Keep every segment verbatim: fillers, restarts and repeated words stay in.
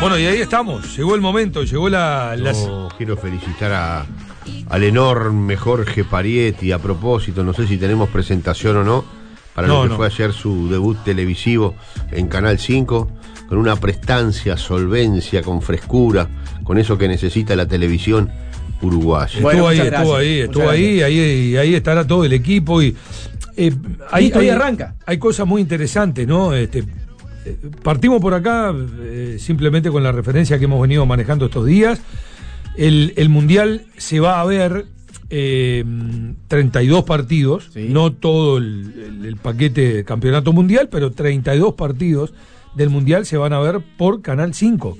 Bueno, y ahí estamos, llegó el momento, llegó la... Yo las... quiero felicitar a, al enorme Jorge Parietti. A propósito, no sé si tenemos presentación o no, para No, lo que no. fue ayer su debut televisivo en Canal cinco, con una prestancia, solvencia, con frescura, con eso que necesita la televisión uruguaya. Estuvo Bueno, ahí, muchas estuvo gracias, ahí, muchas estuvo ahí, gracias. ahí, ahí estará todo el equipo y... Eh, hay, Listo, ahí hay- arranca. Hay cosas muy interesantes, ¿no? Este, eh, partimos por acá eh, simplemente con la referencia que hemos venido manejando estos días. El, el Mundial se va a ver eh, treinta y dos partidos, Sí. no todo el, el- el paquete de campeonato mundial, pero treinta y dos partidos del Mundial se van a ver por Canal cinco.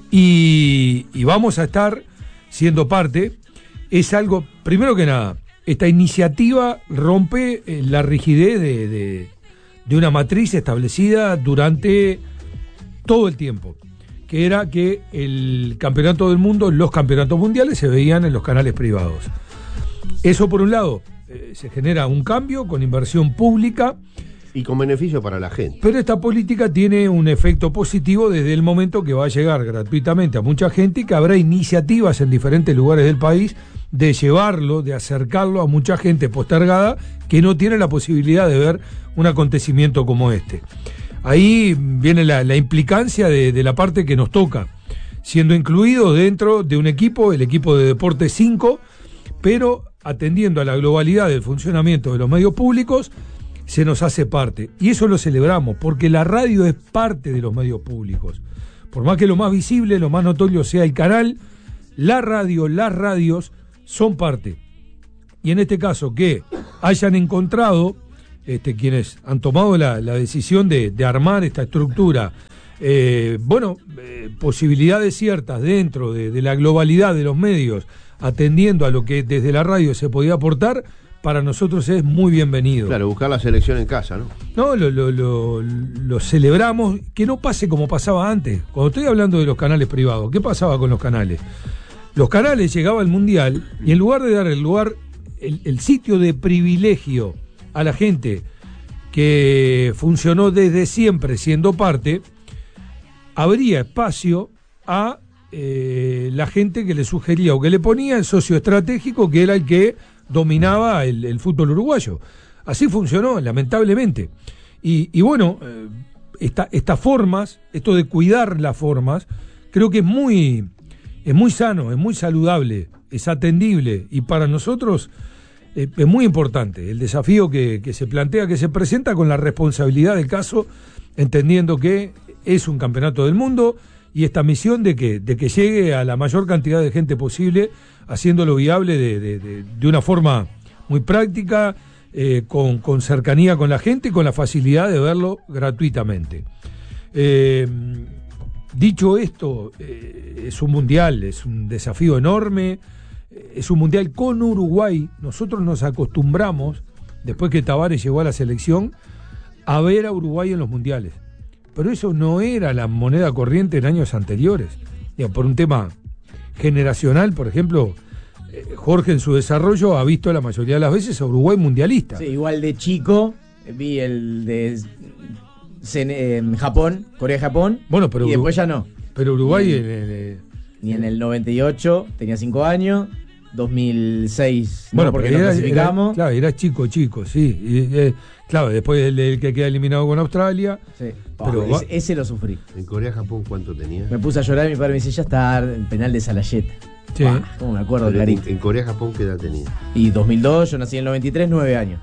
Y, y vamos a estar siendo parte. Es algo, primero que nada, esta iniciativa rompe eh, la rigidez de, de, de una matriz establecida durante todo el tiempo, que era que el campeonato del mundo, los campeonatos mundiales se veían en los canales privados. Eso por un lado, eh, se genera un cambio con inversión pública, Y con beneficio para la gente. pero esta política tiene un efecto positivo desde el momento que va a llegar gratuitamente a mucha gente y que habrá iniciativas en diferentes lugares del país de llevarlo, de acercarlo a mucha gente postergada que no tiene la posibilidad de ver un acontecimiento como este. Ahí viene la, la implicancia de, de la parte que nos toca, siendo incluido dentro de un equipo, el equipo de Deporte cinco, pero atendiendo a la globalidad del funcionamiento de los medios públicos, se nos hace parte. Y eso lo celebramos, porque la radio es parte de los medios públicos. Por más que lo más visible, lo más notorio sea el canal, la radio, las radios son parte. Y en este caso, que hayan encontrado, este, quienes han tomado la, la decisión de, de armar esta estructura, eh, bueno, eh, posibilidades ciertas dentro de, de la globalidad de los medios, atendiendo a lo que desde la radio se podía aportar, para nosotros es muy bienvenido. Claro, buscar la selección en casa, ¿no? No, lo, lo, lo, lo celebramos, que no pase como pasaba antes. Cuando estoy hablando de los canales privados, ¿qué pasaba con los canales? Los canales llegaba al Mundial y en lugar de dar el lugar, el, el sitio de privilegio a la gente que funcionó desde siempre siendo parte, habría espacio a eh, la gente que le sugería o que le ponía el socio estratégico, que era el que dominaba el, el fútbol uruguayo. Así funcionó, lamentablemente. Y, y bueno, eh, esta, estas formas, esto de cuidar las formas, creo que es muy, es muy sano, es muy saludable, es atendible y para nosotros eh, es muy importante el desafío que, que se plantea, que se presenta con la responsabilidad del caso, entendiendo que es un campeonato del mundo y esta misión de que, de que llegue a la mayor cantidad de gente posible, haciéndolo viable de, de, de, de una forma muy práctica, eh, con, con cercanía con la gente y con la facilidad de verlo gratuitamente. Eh, dicho esto, eh, es un mundial, es un desafío enorme, eh, es un mundial con Uruguay. Nosotros nos acostumbramos, después que Tavares llegó a la selección, a ver a Uruguay en los mundiales. Pero eso no era la moneda corriente en años anteriores. Digo, por un tema generacional, por ejemplo, eh, Jorge en su desarrollo ha visto la mayoría de las veces a Uruguay mundialista. Sí, igual de chico vi el de Cen- eh, Japón, Corea-Japón, Bueno, pero y Uru- después ya no. Pero Uruguay... Y- en- en- en- Ni en el noventa y ocho, tenía cinco años, dos mil seis, bueno, no, porque pero no era, clasificamos. era- claro, era chico, chico, sí. Y, eh, claro, después el, el que queda eliminado con Australia. Sí. Pero Oh, va- ese, ese lo sufrí. En Corea-Japón, ¿cuánto tenía? Me puse a llorar y mi padre me dice, ya está el penal de Salayeta. Sí. Bah, cómo me acuerdo Pero en, clarito. en Corea-Japón, ¿qué edad tenía? Y dos mil dos, yo nací en el noventa y tres, nueve años.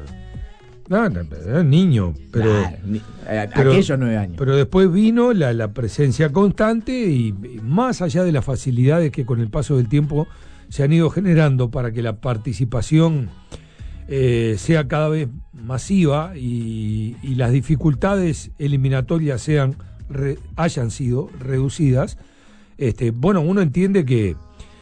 No, no, era niño, pero... Claro, ni- eh, pero- aquellos nueve años. Pero después vino la, la presencia constante y, y más allá de las facilidades que con el paso del tiempo se han ido generando para que la participación eh, sea cada vez masiva y, y las dificultades eliminatorias sean re- hayan sido reducidas, este, bueno, uno entiende que,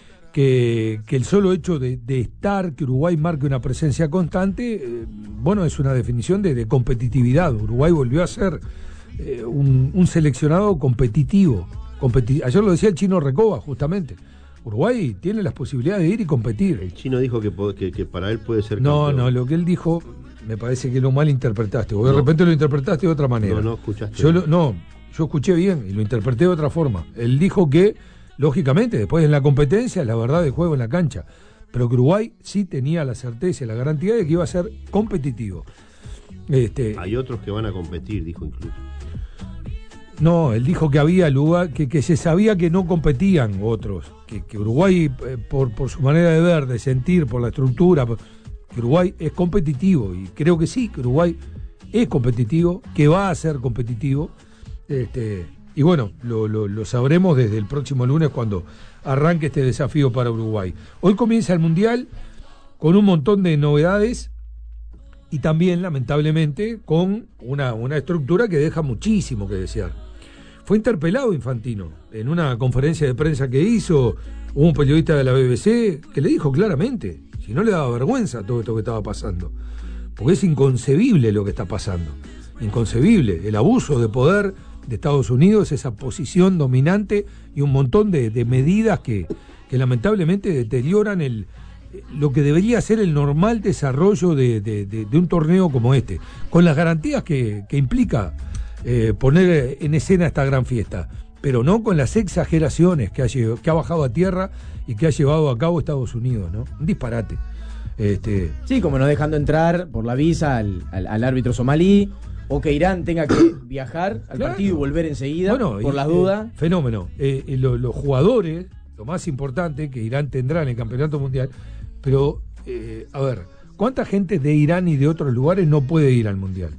que, que el solo hecho de, de estar, que Uruguay marque una presencia constante, eh, bueno, es una definición de, de competitividad. Uruguay volvió a ser eh, un, un seleccionado competitivo. Competi- Ayer lo decía el Chino Recoba, justamente. Uruguay tiene las posibilidades de ir y competir. El chino dijo que, po- que, que para él puede ser No, campeón. no, lo que él dijo me parece que lo malinterpretaste, o de No. repente lo interpretaste de otra manera. No, no escuchaste. Yo lo- no, yo escuché bien y lo interpreté de otra forma. Él dijo que, lógicamente, después en la competencia, la verdad de juego en la cancha, pero que Uruguay sí tenía la certeza y la garantía de que iba a ser competitivo. Este, Hay otros que van a competir, dijo incluso. No, él dijo que había lugar, que, que se sabía que no competían otros, que, que Uruguay, eh, por, por su manera de ver, de sentir, por la estructura, que Uruguay es competitivo, y creo que sí, que Uruguay es competitivo, que va a ser competitivo, este, y bueno, lo, lo, lo sabremos desde el próximo lunes cuando arranque este desafío para Uruguay. Hoy comienza el Mundial con un montón de novedades y también, lamentablemente, con una, una estructura que deja muchísimo que desear. Fue interpelado Infantino en una conferencia de prensa que hizo, hubo un periodista de la B B C que le dijo claramente, si no le daba vergüenza todo esto que estaba pasando, porque es inconcebible lo que está pasando, inconcebible, el abuso de poder de Estados Unidos, esa posición dominante y un montón de, de medidas que, que lamentablemente deterioran el, lo que debería ser el normal desarrollo de, de, de, de un torneo como este, con las garantías que, que implica eh, poner en escena esta gran fiesta, pero no con las exageraciones que ha, que ha bajado a tierra y que ha llevado a cabo Estados Unidos, ¿no? Un disparate. Este... Sí, como no dejando entrar por la visa al, al, al árbitro somalí, o que Irán tenga que viajar al Claro. partido y volver enseguida, Bueno, por y, las dudas. eh, fenómeno. Eh, eh, lo, los jugadores, lo más importante que Irán tendrá en el Campeonato Mundial, pero, eh, a ver, ¿cuánta gente de Irán y de otros lugares no puede ir al Mundial?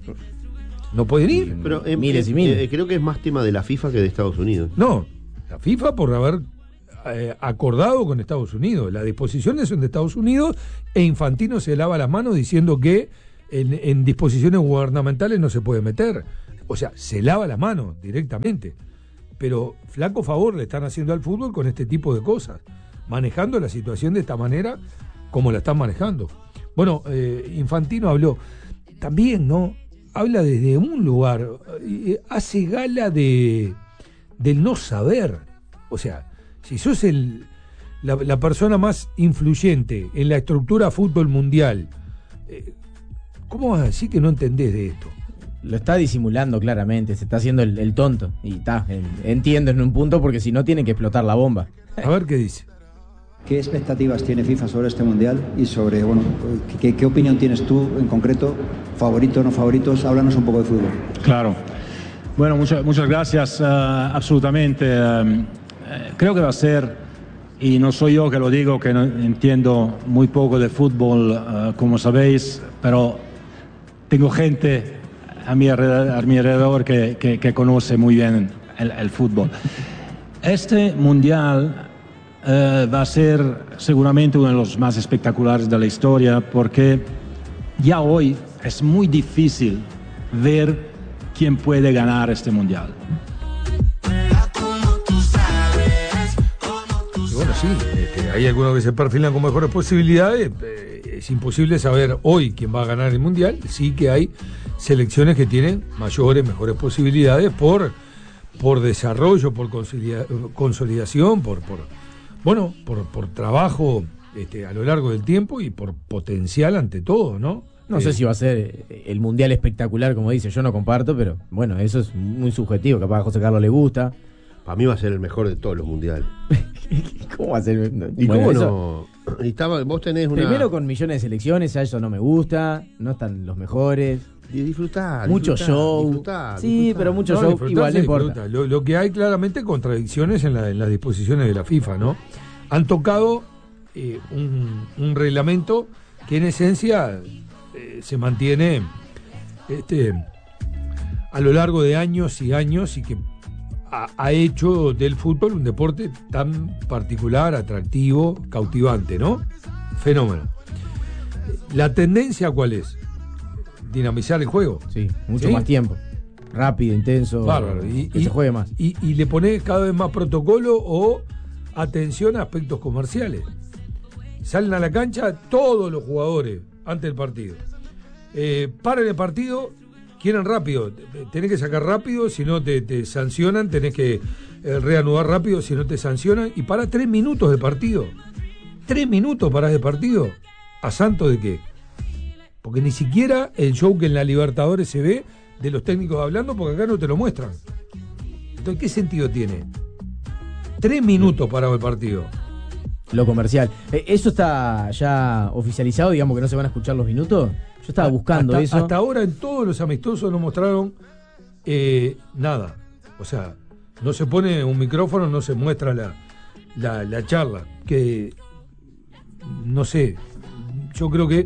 ¿No pueden ir? Pero eh, Miles y eh, miles. eh, creo que es más tema de la FIFA que de Estados Unidos. No, la FIFA por haber eh, acordado con Estados Unidos. Las disposiciones son de Estados Unidos e Infantino se lava las manos diciendo que en, en disposiciones gubernamentales no se puede meter. O sea, se lava las manos directamente. Pero flaco favor le están haciendo al fútbol con este tipo de cosas, manejando la situación de esta manera como la están manejando. Bueno, eh, Infantino habló también, ¿no? Habla desde un lugar, eh, hace gala de del no saber. O sea, si sos el, la, la persona más influyente en la estructura fútbol mundial, eh, ¿cómo vas a decir que no entendés de esto? Lo está disimulando claramente, se está haciendo el, el tonto. Y está, entiendo en un punto, porque si no tiene que explotar la bomba. A ver qué dice. ¿Qué expectativas tiene FIFA sobre este Mundial y sobre, bueno, qué, qué opinión tienes tú en concreto? ¿Favoritos, no favoritos? Háblanos un poco de fútbol. Claro. Bueno, muchas, muchas gracias. Uh, absolutamente. Uh, creo que va a ser, y no soy yo que lo digo, que no, entiendo muy poco de fútbol, uh, como sabéis, pero tengo gente a mi alrededor, a mi alrededor que, que, que conoce muy bien el, el fútbol. Este Mundial Uh, va a ser seguramente uno de los más espectaculares de la historia, porque ya hoy es muy difícil ver quién puede ganar este mundial. Y bueno, sí, este, hay algunos que se perfilan con mejores posibilidades. Eh, es imposible saber hoy quién va a ganar el mundial. Sí que hay selecciones que tienen mayores, mejores posibilidades por, por desarrollo, por consolida- consolidación, por... por Bueno, por, por trabajo este, a lo largo del tiempo y por potencial ante todo, ¿no? No eh, sé si va a ser el mundial espectacular, como dice, yo no comparto, pero bueno, eso es muy subjetivo, capaz a José Carlos le gusta. Para mí va a ser el mejor de todos los mundiales. ¿Cómo va a ser? ¿Y Bueno, cómo eso- no? Y estaba, vos tenés una... Primero con millones de selecciones, a eso no me gusta, no están los mejores. Y disfrutar, Mucho disfrutar, show. disfrutar, Sí, disfrutar. pero mucho no, show disfrutar igual se no importa. disfruta. Lo, lo que hay claramente contradicciones en, la, en las disposiciones de la FIFA, ¿no? Han tocado eh, un, un reglamento que en esencia eh, se mantiene este, a lo largo de años y años y que ha, ha hecho del fútbol un deporte tan particular, atractivo, cautivante, ¿no? Fenómeno. ¿La tendencia cuál es? Dinamizar el juego. Sí, mucho ¿Sí? más tiempo. Rápido, intenso, Bárbaro. Y, que y- se juegue más. Y, y le pones cada vez más protocolo o atención a aspectos comerciales. Salen a la cancha todos los jugadores antes del partido. Eh, paran el partido, quieren rápido. Tenés que sacar rápido, si no te, te sancionan. Tenés que eh, reanudar rápido, si no te sancionan. Y para tres minutos de partido. Tres minutos para de partido. ¿A santo de qué? Porque ni siquiera el show que en la Libertadores se ve de los técnicos hablando, porque acá no te lo muestran. Entonces, ¿qué sentido tiene? Tres minutos parado el partido. Lo comercial. Eh, ¿Eso está ya oficializado, digamos que no se van a escuchar los minutos? Yo estaba buscando hasta, eso. Hasta ahora en todos los amistosos no mostraron eh, nada. O sea, no se pone un micrófono, no se muestra la, la, la charla. Que, no sé, yo creo que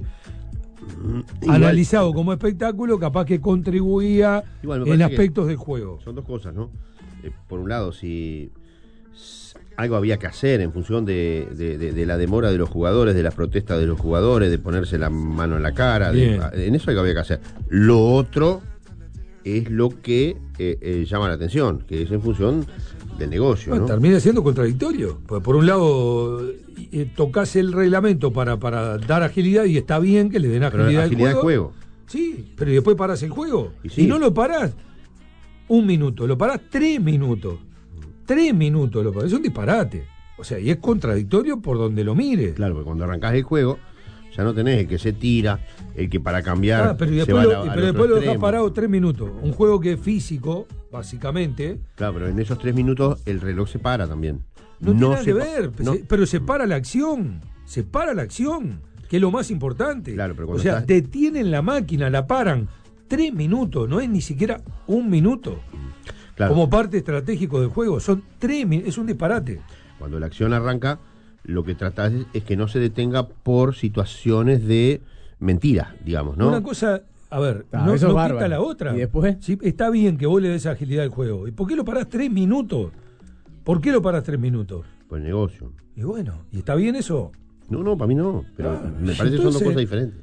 igual, analizado como espectáculo, capaz que contribuía en aspectos del juego. Son dos cosas, ¿no? Eh, por un lado, si... algo había que hacer en función de, de, de, de la demora de los jugadores, de las protestas de los jugadores, de ponerse la mano en la cara. De, en eso algo había que hacer. Lo otro es lo que eh, eh, llama la atención, que es en función del negocio. Bueno, ¿no? Termina siendo contradictorio. Porque por un lado, eh, tocas el reglamento para, para dar agilidad y está bien que le den agilidad, pero agilidad al juego. juego. Sí, pero después paras el juego. Y, sí. y no lo parás un minuto, lo parás tres minutos. Tres minutos, lo parás. Es un disparate. O sea, y es contradictorio por donde lo mires. Claro, porque cuando arrancás el juego, ya no tenés el que se tira, el que para cambiar. Ah, pero se después va lo, a la, pero después lo dejás extremo. parado tres minutos. Un juego que es físico, básicamente. Claro, pero en esos tres minutos el reloj se para también. No, no tiene nada se que pa- ver, no. se, pero se para la acción. Se para la acción, que es lo más importante. Claro, pero o cuando sea, estás- detienen la máquina, la paran. Tres minutos, no es ni siquiera un minuto. Claro. Como parte estratégico del juego. Son tres minutos, es un disparate. Cuando la acción arranca, lo que tratás es, es que no se detenga por situaciones de mentira, digamos, ¿no? Una cosa, a ver, Ah, no, eso es no bárbaro. quita la otra. ¿Y después? Sí, está bien que vos le des agilidad al juego. ¿Y por qué lo parás tres minutos? ¿Por qué lo parás tres minutos? Por el negocio. Y bueno, ¿y está bien eso? No, no, para mí no, pero Ah, me parece que son dos entonces- cosas diferentes.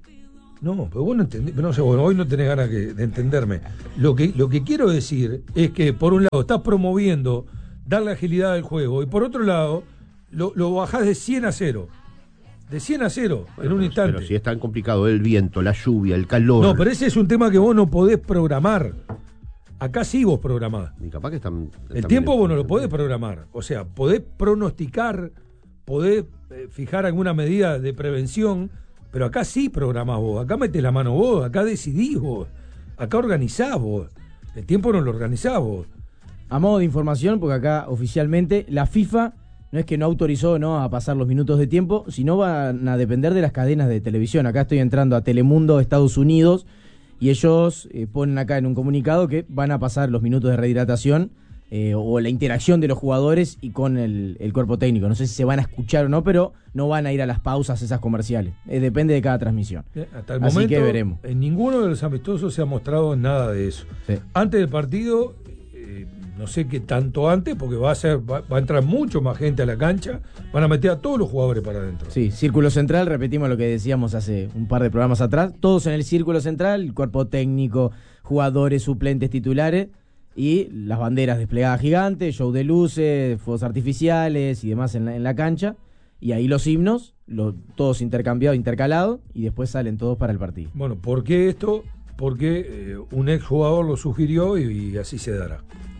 No, pero vos no entendés, no sé, bueno, hoy no tenés ganas que- de entenderme. Lo que, lo que quiero decir es que, por un lado, estás promoviendo darle agilidad al juego, y por otro lado, lo, lo bajás de cien a cero. De cien a cero, Bueno, en un pero- instante. Pero si es tan complicado el viento, la lluvia, el calor. No, pero ese es un tema que vos no podés programar. Acá sí vos programás. Y capaz que están. El están tiempo bien- vos no lo podés programar. O sea, podés pronosticar, podés eh, fijar alguna medida de prevención, pero acá sí programás vos. Acá metés la mano vos, acá decidís vos. Acá organizás vos. El tiempo no lo organizás vos. A modo de información, porque acá oficialmente la FIFA no es que no autorizó no a pasar los minutos de tiempo, sino van a depender de las cadenas de televisión. Acá estoy entrando a Telemundo, Estados Unidos, y ellos eh, ponen acá en un comunicado que van a pasar los minutos de rehidratación eh, o la interacción de los jugadores y con el, el cuerpo técnico. No sé si se van a escuchar o no, pero no van a ir a las pausas esas comerciales. Eh, depende de cada transmisión. Eh, Hasta el Así momento, que veremos. en ninguno de los amistosos se ha mostrado nada de eso. Sí. Antes del partido, eh, no sé qué tanto antes, porque va a ser, va, va a entrar mucho más gente a la cancha, van a meter a todos los jugadores para adentro. Sí, círculo central, repetimos lo que decíamos hace un par de programas atrás, todos en el círculo central, el cuerpo técnico, jugadores, suplentes, titulares, y las banderas desplegadas gigantes, show de luces, fuegos artificiales y demás en la, en la cancha, y ahí los himnos, lo- todos intercambiados, intercalados, y después salen todos para el partido. Bueno, ¿por qué esto? Porque eh, un ex jugador lo sugirió y, y así se dará.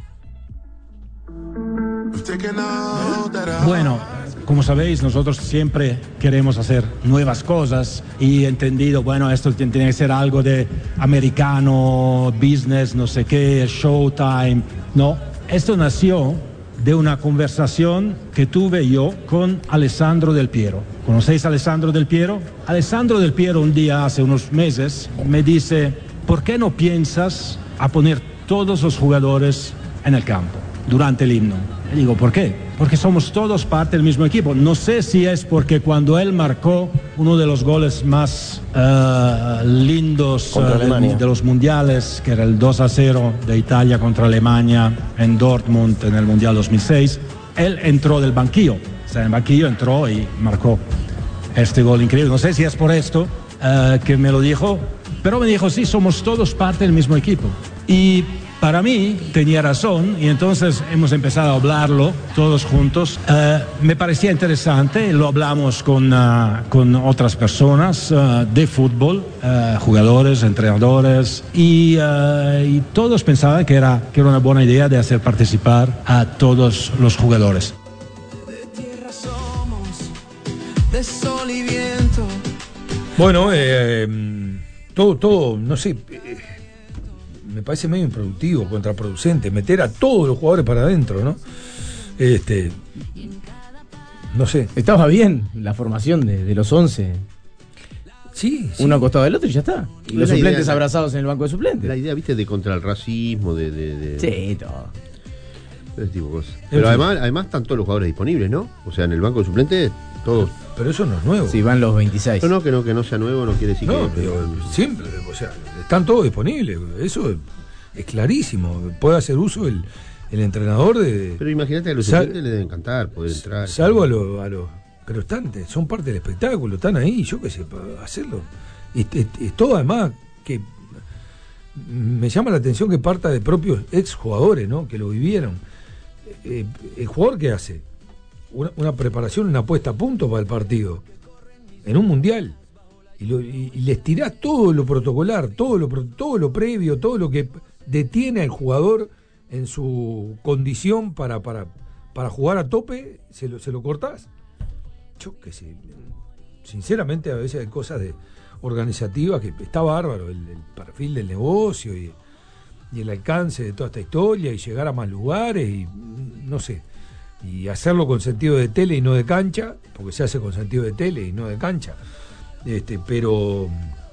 Bueno, como sabéis, nosotros siempre queremos hacer nuevas cosas y he entendido, bueno, esto tiene que ser algo de americano, business, no sé qué, showtime. No, esto nació de una conversación que tuve yo con Alessandro Del Piero. ¿Conocéis a Alessandro Del Piero? Alessandro Del Piero un día, hace unos meses, me dice, ¿por qué no piensas a poner todos los jugadores en el campo durante el himno? Le digo, ¿por qué? Porque somos todos parte del mismo equipo. No sé si es porque cuando él marcó uno de los goles más uh, lindos uh, de, de los mundiales, que era el dos a cero de Italia contra Alemania en Dortmund en el Mundial dos mil seis, él entró del banquillo. O sea, en el banquillo entró y marcó este gol increíble. No sé si es por esto uh, que me lo dijo, pero me dijo, sí, somos todos parte del mismo equipo. Y para mí tenía razón y entonces hemos empezado a hablarlo todos juntos. Uh, me parecía interesante, lo hablamos con, uh, con otras personas uh, de fútbol, uh, jugadores, entrenadores, y, uh, y todos pensaban que era, que era una buena idea de hacer participar a todos los jugadores. De tierra somos, de sol y viento. Bueno, eh, todo, todo, no sé, eh, me parece medio improductivo, contraproducente, meter a todos los jugadores para adentro, ¿no? Este, no sé. Estaba bien la formación de, de los once. Sí, sí. Uno acostado del otro y ya está. Y los la suplentes idea, abrazados en el banco de suplentes. La idea, viste, de contra el racismo, de... de, de Sí, todo. ese tipo de cosas. Pero además, además están todos los jugadores disponibles, ¿no? O sea, en el banco de suplentes, todos. Pero eso no es nuevo. Sí, van los veintiséis. No, no, que no, que no sea nuevo no quiere decir No, que... pero siempre, o sea, están todos disponibles. Eso es clarísimo. Puede hacer uso el, el entrenador de... Pero imagínate que a los Sal, suplentes les debe encantar poder entrar. Salvo a los... A los pero están, son parte del espectáculo, están ahí, yo qué sé, para hacerlo. Es, es, es todo además que me llama la atención que parta de propios exjugadores, ¿no? Que lo vivieron. Eh, el jugador que hace una, una preparación, una puesta a punto para el partido en un mundial y, lo, y, y les tirás todo lo protocolar, todo lo, todo lo previo, todo lo que detiene al jugador en su condición para, para, para jugar a tope, se lo, se lo cortás. Yo qué sé, sinceramente a veces hay cosas de organizativas que está bárbaro, el, el perfil del negocio y, y el alcance de toda esta historia y llegar a más lugares y no sé, y hacerlo con sentido de tele y no de cancha, porque se hace con sentido de tele y no de cancha, este, pero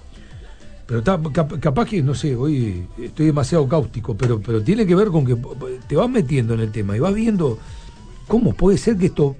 pero está, cap, capaz que no sé, hoy estoy demasiado cáustico, pero pero tiene que ver con que te vas metiendo en el tema y vas viendo cómo puede ser que esto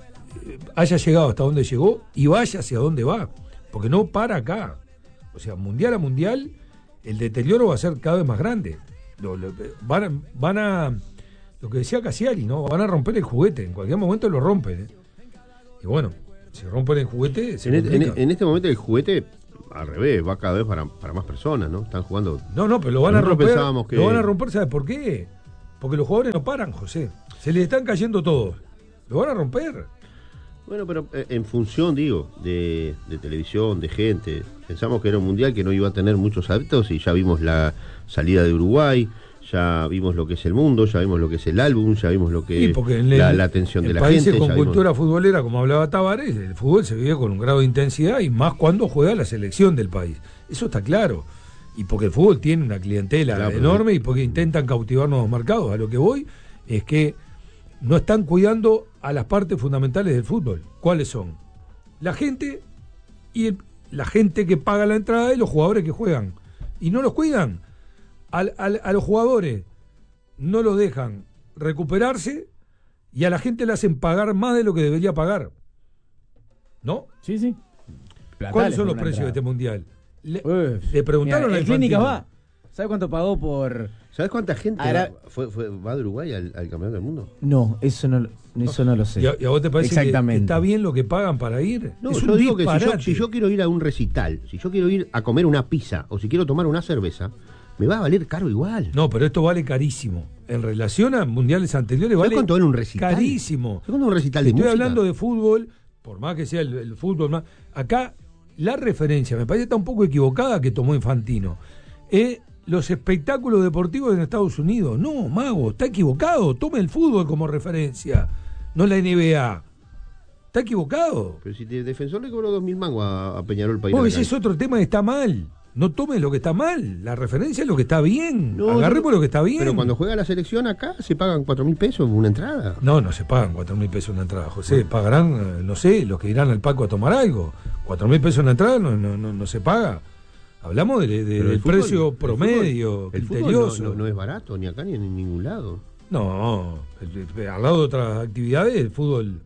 haya llegado hasta donde llegó y vaya hacia dónde va, porque no para acá. O sea, mundial a mundial, el deterioro va a ser cada vez más grande. Lo, lo, van, a, van a, lo que decía Cassiari, ¿no? Van a romper el juguete, en cualquier momento lo rompen, ¿eh? Y bueno, si rompen el juguete, se en, en, en este momento el juguete, al revés, va cada vez para, para más personas, ¿no? Están jugando. No, no, pero lo van a romper. Que... Lo van a romper, ¿sabes por qué? Porque los jugadores no paran, José. Se les están cayendo todos. Lo van a romper. Bueno, pero en función, digo, de, de televisión, de gente, pensamos que era un mundial que no iba a tener muchos adeptos y ya vimos la salida de Uruguay, ya vimos lo que es el mundo, ya vimos lo que es el álbum, ya vimos lo que sí, es la, la atención de la gente. En países con ya cultura vimos... futbolera, como hablaba Tavares, el fútbol se vive con un grado de intensidad y más cuando juega la selección del país. Eso está claro. Y porque el fútbol tiene una clientela claro, enorme y porque intentan cautivar nuevos mercados. A lo que voy es que no están cuidando a las partes fundamentales del fútbol. ¿Cuáles son? La gente y el, la gente que paga la entrada y los jugadores que juegan. Y no los cuidan. Al, al, a los jugadores no los dejan recuperarse y a la gente le hacen pagar más de lo que debería pagar. ¿No? Sí, sí. Platales. ¿Cuáles son los precios entrada de este mundial? Le, Uf, le preguntaron mira, a la Clínica va. ¿Sabes cuánto pagó por...? ¿Sabes cuánta gente Ahora... va, fue, fue, va de Uruguay al, al campeonato del mundo? No, eso no, eso no lo sé. ¿Y a, y a vos te parece Exactamente. que está bien lo que pagan para ir? No, es yo un digo disparate. que si yo, si yo quiero ir a un recital, si yo quiero ir a comer una pizza o si quiero tomar una cerveza, me va a valer caro igual. No, pero esto vale carísimo. En relación a mundiales anteriores vale cuánto vale un recital? Carísimo. ¿Sabes cuánto un recital de Estoy música? hablando de fútbol, por más que sea el, el fútbol más. Acá la referencia, me parece está un poco equivocada que tomó Infantino. Eh, los espectáculos deportivos en Estados Unidos. No, Mago, está equivocado. Tome el fútbol como referencia, no la N B A. Está equivocado. Pero si el defensor le cobró dos mil mangos a, a Peñarol para ir. Vos, ese es otro tema que está mal. No tomes lo que está mal. La referencia es lo que está bien. No, agarremos no, lo que está bien. Pero cuando juega la selección acá se pagan cuatro mil pesos una entrada. No, no se pagan cuatro mil pesos una entrada, José. Bueno. Pagarán, no sé, los que irán al Paco a tomar algo. Cuatro mil pesos una entrada no, no, no, no se paga. Hablamos de, de, del fútbol, precio promedio, el fútbol, criterioso. El fútbol no, no, no es barato, ni acá ni en ningún lado. No, el, el, al lado de otras actividades, el fútbol,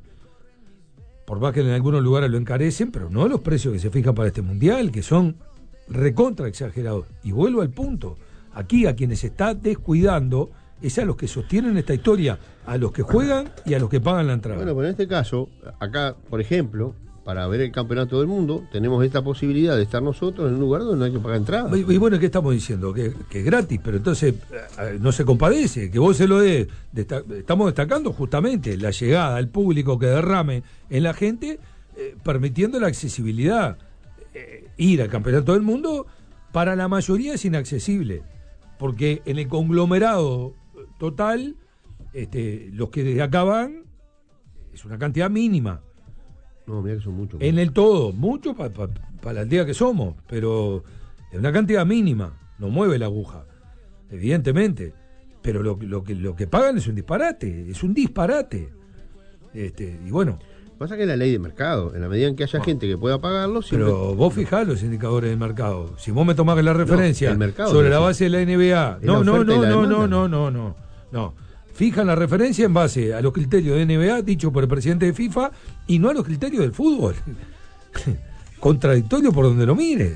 por más que en algunos lugares lo encarecen, pero no los precios que se fijan para este mundial, que son recontra exagerados. Y vuelvo al punto. Aquí a quienes se está descuidando es a los que sostienen esta historia, a los que juegan y a los que pagan la entrada. Bueno, pero en este caso, acá, por ejemplo, para ver el campeonato del mundo, tenemos esta posibilidad de estar nosotros en un lugar donde no hay que pagar entrada. Y, y bueno, ¿qué estamos diciendo? Que, que es gratis, pero entonces eh, no se compadece, que vos se lo des. Desta- estamos destacando justamente la llegada al público que derrame en la gente, eh, permitiendo la accesibilidad. Eh, ir al campeonato del mundo para la mayoría es inaccesible, porque en el conglomerado total, este, los que desde acá van es una cantidad mínima. No, mira que son muchos. En el todo, mucho para pa, pa la aldea que somos, pero es una cantidad mínima, no mueve la aguja. evidentemente. Pero lo, lo, que, lo que pagan es un disparate, es un disparate. Este, y bueno. Pasa que es la ley de mercado, en la medida en que haya no. gente que pueda pagarlo. Siempre... Pero vos fijás los indicadores del mercado. Si vos me tomás la referencia no, sobre la base de la N B A, no, no, no, no, no, no, no, no, no. Fijan la referencia en base a los criterios de N B A dicho por el presidente de FIFA y no a los criterios del fútbol. Contradictorio por donde lo mire.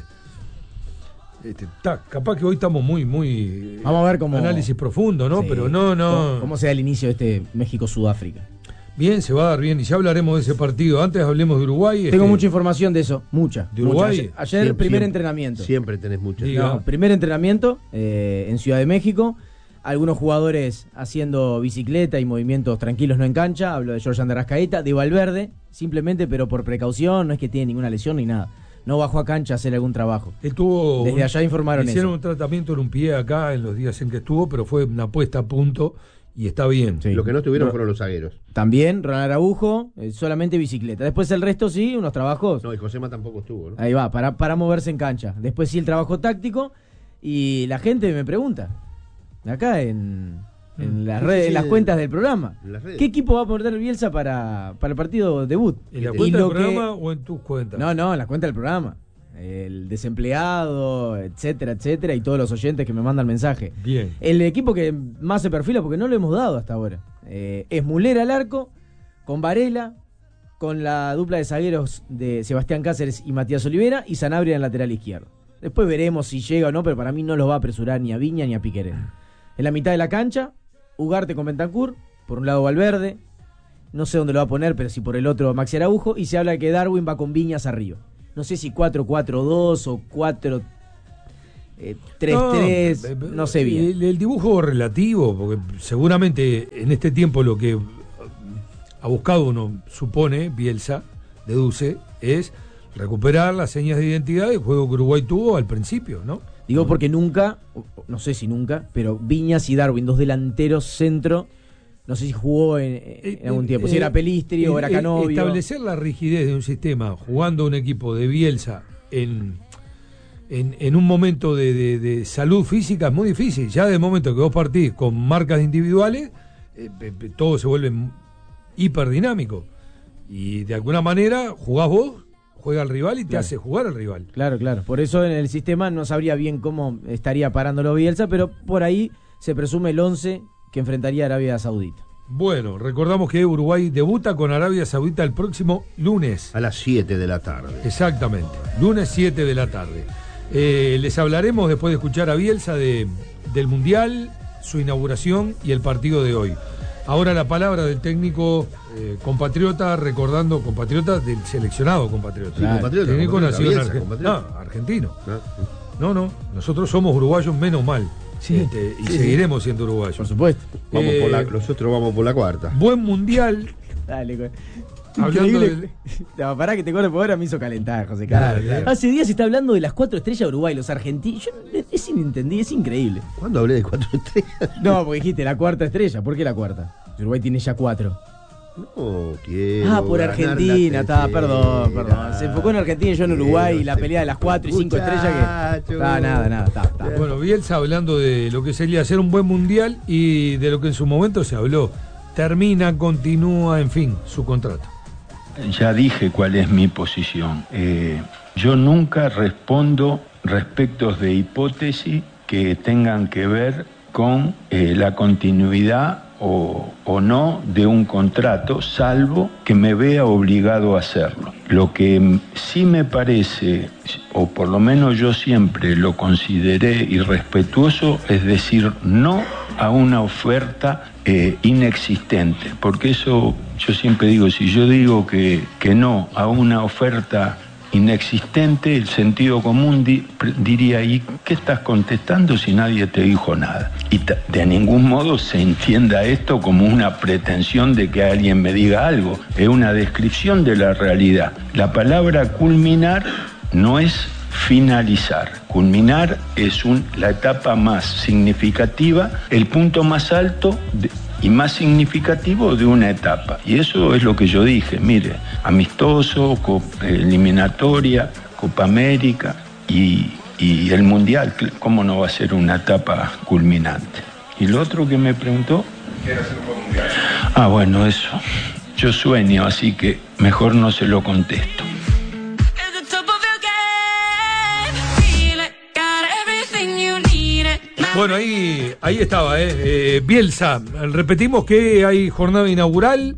Este, ta, capaz que hoy estamos muy, muy. Vamos a ver cómo. Análisis profundo, ¿no? Sí, pero no, no. ¿Cómo, cómo se da el inicio de este México-Sudáfrica? Bien, se va a dar bien y ya hablaremos de ese partido. Antes hablemos de Uruguay. Tengo este, mucha información de eso, mucha. ¿De Uruguay? Mucha. Ayer, ayer siempre, primer siempre, entrenamiento. Siempre tenés mucha. No, primer entrenamiento eh, en Ciudad de México. Algunos jugadores haciendo bicicleta y movimientos tranquilos, no en cancha. Hablo de Jorge Arrascaeta, de Valverde, simplemente, pero por precaución, no es que tiene ninguna lesión ni nada. No bajó a cancha a hacer algún trabajo. Estuvo, Desde allá informaron hicieron eso. un tratamiento en un pie acá en los días en que estuvo, pero fue una puesta a punto y está bien. Sí. Lo que no estuvieron fueron los zagueros. También, Ronald Araujo, eh, solamente bicicleta. Después el resto sí, unos trabajos. No, y Josema tampoco estuvo, ¿no? Ahí va, para, para moverse en cancha. Después sí el trabajo táctico. Y la gente me pregunta, acá en, en, las, redes, sí, en las cuentas del programa, ¿qué equipo va a poner Bielsa para, para el partido debut? ¿En la cuenta del programa que... o en tus cuentas? No, no, en la cuenta del programa. El desempleado, etcétera, etcétera, y todos los oyentes que me mandan mensaje. Bien. El equipo que más se perfila, porque no lo hemos dado hasta ahora, eh, es Mulera al arco, con Varela, con la dupla de zagueros de Sebastián Cáceres y Matías Olivera, y Sanabria en el lateral izquierdo. Después veremos si llega o no, pero para mí no los va a apresurar ni a Viña ni a Piqueré. En la mitad de la cancha, Ugarte con Bentancur, por un lado Valverde, no sé dónde lo va a poner, pero si por el otro Maxi Araujo, y se habla de que Darwin va con Viñas arriba. No sé si cuatro cuatro dos o cuatro tres tres, no, no sé bien. El, el dibujo relativo, porque seguramente en este tiempo lo que ha buscado, uno supone, Bielsa, deduce, es recuperar las señas de identidad del juego que Uruguay tuvo al principio, ¿no? Digo porque nunca, no sé si nunca, pero Viñas y Darwin, dos delanteros centro, no sé si jugó en, en algún tiempo, eh, si era Pelistri eh, o era Canovio. Establecer la rigidez de un sistema jugando un equipo de Bielsa en, en, en un momento de, de, de salud física es muy difícil. Ya de momento que vos partís con marcas individuales, eh, todo se vuelve hiperdinámico. Y de alguna manera jugás vos, juega al rival y te claro. hace jugar al rival. Claro, claro. Por eso en el sistema no sabría bien cómo estaría parándolo Bielsa, pero por ahí se presume el once que enfrentaría a Arabia Saudita. Bueno, recordamos que Uruguay debuta con Arabia Saudita el próximo lunes. A las siete de la tarde. Exactamente, lunes siete de la tarde. Eh, les hablaremos después de escuchar a Bielsa de, del Mundial, su inauguración y el partido de hoy. Ahora la palabra del técnico eh, compatriota, recordando, compatriota del seleccionado compatriota. Sí, compatriota, técnico compatriota, nació Bielsa, en Arge- compatriota. no, argentino. Ah, sí. No, no, nosotros somos uruguayos menos mal. Sí, este, y sí, seguiremos sí. siendo uruguayos. Por supuesto. Vamos Eh, por la, nosotros vamos por la cuarta. Buen mundial. Dale, güey. Hablando Increíble. De... No, pará que te corre por ahora, me hizo calentar, José Carlos. Claro, claro. Hace días se está hablando de las cuatro estrellas de Uruguay, los argentinos. Yo es inentendible, es increíble. ¿Cuándo hablé de cuatro estrellas? No, porque dijiste la cuarta estrella. ¿Por qué la cuarta? Uruguay tiene ya cuatro. No quiero. Ah, por Argentina, está, perdón, perdón. Se enfocó en Argentina y yo en Uruguay y la pelea de las cuatro y cinco estrellas que. Ah, nada, nada, está, está. Bueno, Bielsa hablando de lo que sería hacer un buen mundial y de lo que en su momento se habló. Termina, continúa, en fin, su contrato. Ya dije cuál es mi posición. Eh, yo nunca respondo respecto de hipótesis que tengan que ver con eh, la continuidad o, o no de un contrato, salvo que me vea obligado a hacerlo. Lo que sí me parece, o por lo menos yo siempre lo consideré irrespetuoso, es decir no a una oferta eh, inexistente, porque eso yo siempre digo, si yo digo que, que no a una oferta inexistente, el sentido común di, diría, ¿y qué estás contestando si nadie te dijo nada? Y t- de ningún modo se entienda esto como una pretensión de que alguien me diga algo, es una descripción de la realidad. La palabra culminar no es finalizar, culminar es un, la etapa más significativa, el punto más alto de, y más significativo de una etapa. Y eso es lo que yo dije, mire, amistoso, Copa, eliminatoria, Copa América, y y el Mundial, ¿cómo no va a ser una etapa culminante? Y lo otro que me preguntó... ¿Quiere hacer un Mundial? Ah, bueno, eso. Yo sueño, así que mejor no se lo contesto. Bueno, ahí, ahí estaba, ¿eh? eh Bielsa. Repetimos que hay jornada inaugural,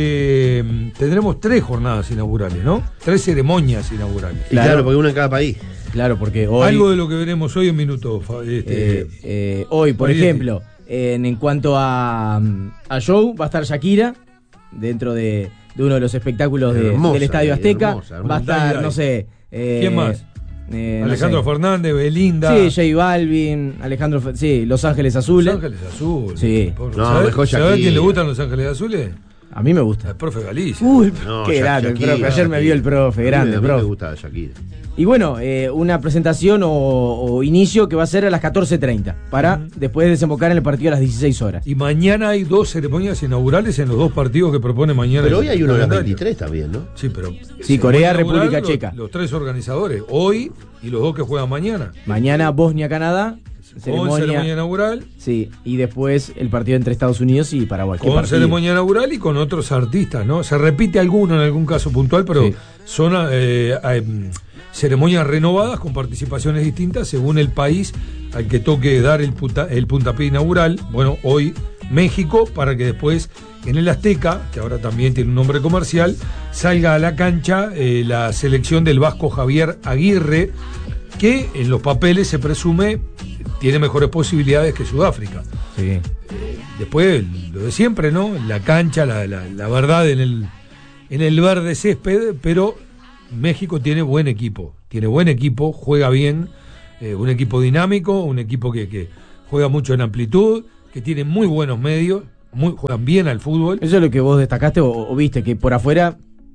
que mm, tendremos tres jornadas inaugurales, ¿no? Tres ceremonias inaugurales. Claro, claro, porque una en cada país. Claro, porque hoy... Algo de lo que veremos hoy en minutos. Este, eh, eh, hoy, por Mariette. ejemplo, en, en cuanto a, a show, va a estar Shakira dentro de, de uno de los espectáculos de, hermosa, del Estadio Azteca. Hermosa, hermosa. Va a estar, no sé... Eh, ¿Quién más? Eh, Alejandro no sé. Fernández, Belinda. Sí, J Balvin, Alejandro, Fe- sí, Los Ángeles Azules. Los Ángeles Azules. Sí. No, ¿Sabés, mejor ¿sabés a quién le Shakira. gustan Los Ángeles Azules? A mí me gusta. El profe Galicia. Uy, No, qué Sha- grande, el Shakira, profe. Ayer me vio el profe, grande, a mí, a mí profe. me gusta Shakira. Y bueno, eh, una presentación o, o inicio que va a ser a las catorce treinta para uh-huh. después desembocar en el partido a las dieciséis horas. Y mañana hay dos ceremonias inaugurales en los dos partidos que propone mañana. Pero hoy hay uno a las calendario. veintitrés también, ¿no? Sí, pero... Sí, Corea, inaugural, República los, Checa. Los tres organizadores, hoy y los dos que juegan mañana. Mañana Bosnia-Canadá. Ceremonia, con ceremonia inaugural. Sí, y después el partido entre Estados Unidos y Paraguay. Con ceremonia inaugural y con otros artistas, ¿no? Se repite alguno en algún caso puntual, pero sí. son eh, eh, ceremonias renovadas con participaciones distintas según el país al que toque dar el, puta, el puntapié inaugural. Bueno, hoy México, para que después en el Azteca, que ahora también tiene un nombre comercial, salga a la cancha eh, la selección del vasco Javier Aguirre, que en los papeles se presume tiene mejores posibilidades que Sudáfrica. Sí. Eh, después, lo de siempre, ¿no? La cancha, la, la, la verdad en el, en el verde césped, pero México tiene buen equipo. Tiene buen equipo, juega bien, eh, un equipo dinámico, un equipo que, que juega mucho en amplitud, que tiene muy buenos medios, muy, juegan bien al fútbol. Eso es lo que vos destacaste o, o viste, que por afuera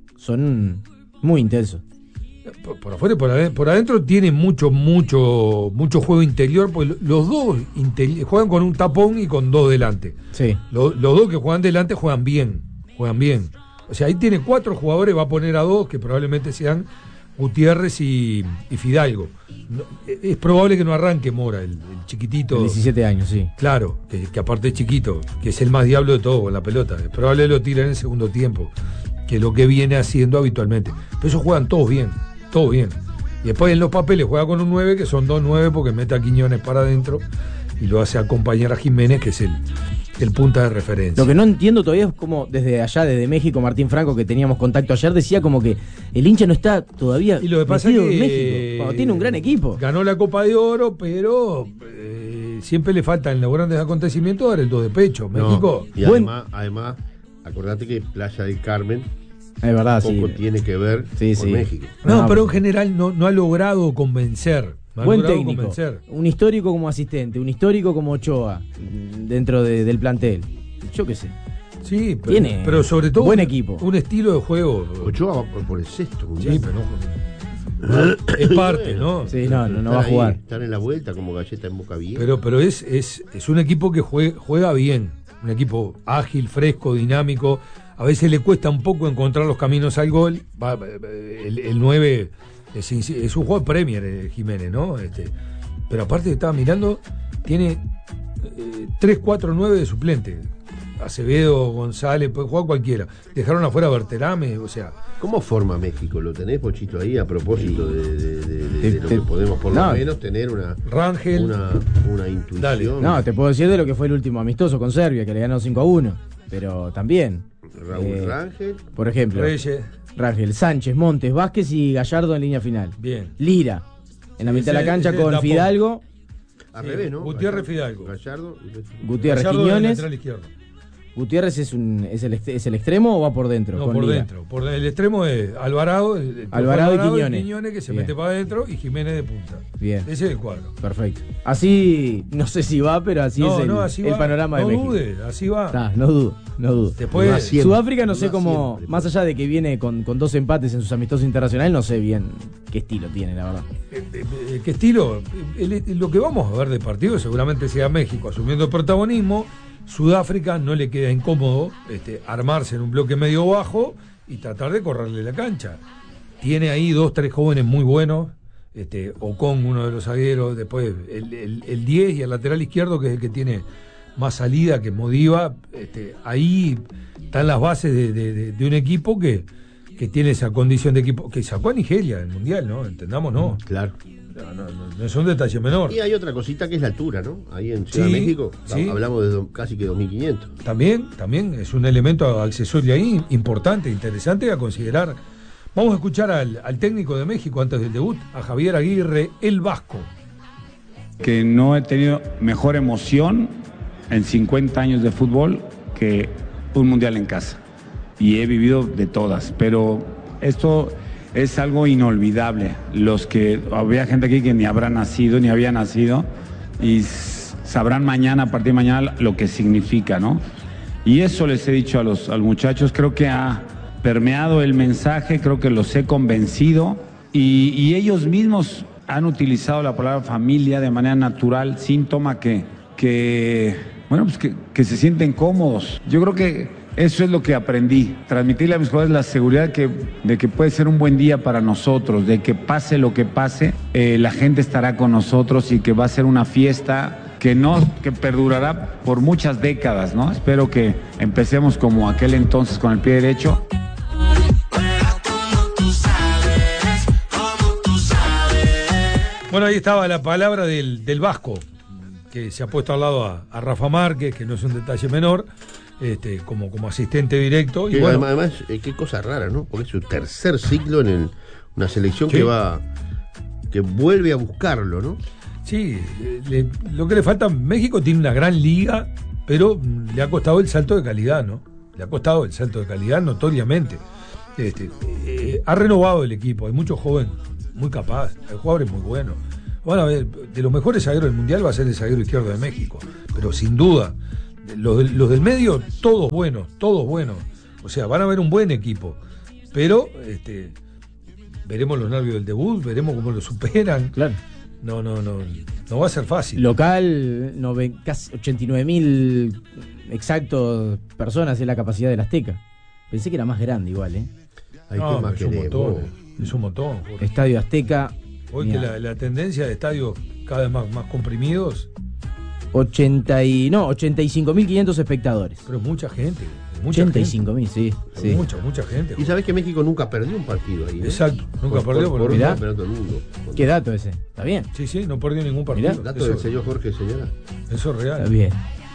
son muy intensos. Por, por afuera y por adentro, por adentro tiene mucho, mucho, mucho juego interior, porque los dos inter, juegan con un tapón y con dos delante. Sí. Los, los dos que juegan delante juegan bien, juegan bien. O sea, ahí tiene cuatro jugadores, va a poner a dos que probablemente sean Gutiérrez y, y Fidalgo. No, es probable que no arranque Mora, el, el chiquitito. De diecisiete años, sí. Claro, que, que aparte es chiquito, que es el más diablo de todo con la pelota. Es probable que lo tire en el segundo tiempo, que es lo que viene haciendo habitualmente. Pero ellos juegan todos bien. Todo bien. Y después en los papeles juega con un nueve, que son dos nueve porque mete a Quiñones para adentro y lo hace acompañar a Jiménez, que es el, el punta de referencia. Lo que no entiendo todavía es como desde allá, desde México, Martín Franco, que teníamos contacto ayer, decía como que el hincha no está todavía y lo que pasa es que en México, cuando tiene un gran equipo. Ganó la Copa de Oro, pero eh, siempre le falta en los grandes acontecimientos dar el dos de pecho. México. No, y buen... además, además, acordate que Playa del Carmen es verdad, poco sí. tiene que ver sí, con sí. México. No, no, pero pues, en general no, no ha logrado convencer. No ha buen logrado técnico, convencer. Un histórico como asistente, un histórico como Ochoa dentro de, del plantel. Yo qué sé. Sí, pero, Tiene pero sobre todo buen un, equipo. Un estilo de juego. Ochoa va por, por el sexto. Sí, pero no. Es parte, ¿no? Sí, no, no, no va a jugar. Ahí, están en la vuelta como galleta en boca bien. Pero, pero es, es, es un equipo que juega, juega bien. Un equipo ágil, fresco, dinámico. A veces le cuesta un poco encontrar los caminos al gol. Va, el, el nueve es, es un juego de Premier, eh, Jiménez, ¿no? Este, pero aparte estaba mirando, tiene eh, tres cuatro nueve de suplente. Acevedo, González, puede jugar cualquiera. Dejaron afuera a Berterame, o sea. ¿Cómo forma México? ¿Lo tenés, Pochito, ahí a propósito de, de, de, de, de lo te, que podemos por no, lo menos tener una, Rangel, una, una intuición? Dale. No, te puedo decir de lo que fue el último amistoso con Serbia, que le ganó cinco a uno. Pero también. Raúl eh, Rangel. Por ejemplo. Reyes. Rangel, Sánchez, Montes, Vázquez y Gallardo en línea final. Bien. Lira. En la Ese- mitad de la cancha ese es con tapón. Fidalgo, Al Sí, revés, ¿no? Gutiérrez, Gallardo, Fidalgo. Gallardo. y- Gutiérrez, Gallardo de Quiñones. lateral izquierdo. Gutiérrez es un es el, ext- es el extremo o va por dentro. No, con por Lira? dentro. Por el extremo es Alvarado, el- el Alvarado y Quiñones. que se Bien. mete para adentro, y Jiménez de punta. Bien. Ese es el cuadro. Perfecto. Así, no sé si va, pero así no, es el, no, así el va. panorama no de México. dude, así va. Nah, no dudo, no dudo. Después, Va siempre. Sudáfrica no sé Va cómo, siempre. más allá de que viene con, con dos empates en sus amistosos internacionales, no sé bien qué estilo tiene, la verdad. eh, eh, eh, ¿qué estilo? El- el- lo que vamos a ver de partido seguramente sea México asumiendo el protagonismo. Sudáfrica no le queda incómodo este, armarse en un bloque medio bajo y tratar de correrle la cancha. Tiene ahí dos, tres jóvenes muy buenos. este, Ocon, uno de los zagueros, después el, el, el diez y el lateral izquierdo, que es el que tiene más salida, que Modiva, este, ahí están las bases de, de, de, de un equipo que, que tiene esa condición de equipo, que sacó a Nigeria en el Mundial, ¿no? Entendamos, ¿no? Claro. No, no, no, no es un detalle menor. Y hay otra cosita que es la altura, ¿no? Ahí en Ciudad Sí, de México sí. hablamos de do, casi que dos mil quinientos. También, también es un elemento accesorio ahí, importante, interesante a considerar. Vamos a escuchar al, al técnico de México antes del debut, a Javier Aguirre, el Vasco. Que no he tenido mejor emoción en cincuenta años de fútbol que un mundial en casa. Y he vivido de todas, pero esto es algo inolvidable. Los que había gente aquí que ni habrá nacido, ni había nacido, y sabrán mañana, a partir de mañana, lo que significa, ¿no? Y eso les he dicho a los, a los muchachos, creo que ha permeado el mensaje, creo que los he convencido, y, y ellos mismos han utilizado la palabra familia de manera natural, síntoma que, que bueno, pues que, que se sienten cómodos. Yo creo que eso es lo que aprendí, transmitirle a mis jugadores la seguridad que, de que puede ser un buen día para nosotros, de que pase lo que pase, eh, la gente estará con nosotros y que va a ser una fiesta que no, que perdurará por muchas décadas, ¿no? Espero que empecemos como aquel entonces con el pie derecho. Bueno, ahí estaba la palabra del, del Vasco, que se ha puesto al lado a, a Rafa Márquez, que no es un detalle menor. Este, como, como asistente directo. Y sí, bueno, además, eh, qué cosa rara, ¿no? Porque es su tercer ciclo en el, una selección sí. que va, que vuelve a buscarlo, ¿no? Sí, le, lo que le falta, México tiene una gran liga, pero le ha costado el salto de calidad, ¿no? Le ha costado el salto de calidad notoriamente. Este, eh, ha renovado el equipo, hay muchos jóvenes muy capaces, hay jugadores muy buenos. Bueno, a ver, de los mejores zagueros del Mundial va a ser el zaguero izquierdo de México, pero sin duda. Los, de, los del medio, todos buenos, todos buenos. O sea, van a ver un buen equipo. Pero este, veremos los nervios del debut, veremos cómo lo superan. Claro. No, no, no. No va a ser fácil. Local, no, casi ochenta y nueve mil exactos personas es la capacidad del Azteca. Pensé que era más grande igual, ¿eh? Hay no, más es, que un de, montón, oh. es un montón. Jorge. Estadio Azteca. Hoy que la, la tendencia de estadios cada vez más, más comprimidos. ochenta y, no, ochenta y cinco mil quinientos espectadores. Pero mucha gente. Mucha ochenta y cinco mil, sí, sí. Mucha, mucha gente. Y sabés que México nunca perdió un partido ahí, ¿eh? Exacto, nunca por, perdió. Por, por un campeonato del mundo. ¿Qué dato ese? ¿Está bien? Sí, sí, no perdió ningún partido. Mirá, dato del señor Jorge, señora. Eso es real. Está bien.